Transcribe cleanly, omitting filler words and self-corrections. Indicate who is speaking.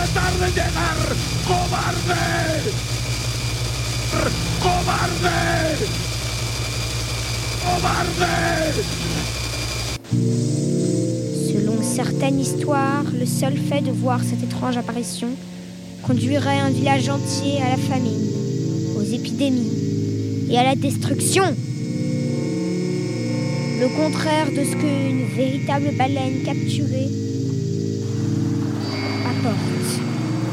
Speaker 1: tarde en llegar! ¡Cobarde! ¡Cobarde! ¡Cobarde!
Speaker 2: Selon certaines histoires, le seul fait de voir cette étrange apparition conduirait un village entier à la famine, aux épidémies et à la destruction. Le contraire de ce qu'une véritable baleine capturée apporte.